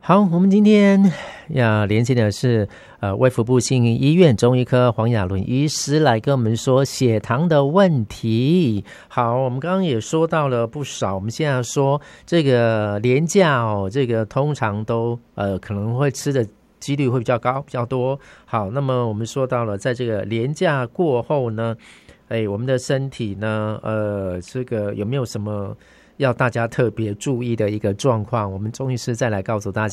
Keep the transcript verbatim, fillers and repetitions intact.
好，我们今天要连线的是呃卫福部信义医院中医科黄雅伦医师来跟我们说血糖的问题。好，我们刚刚也说到了不少，我们现在说这个连假哦，这个通常都呃可能会吃的几率会比较高比较多。好，那么我们说到了在这个连假过后呢，哎，我们的身体呢呃这个有没有什么要大家特别注意的一个状况，我们中医师再来告诉大家。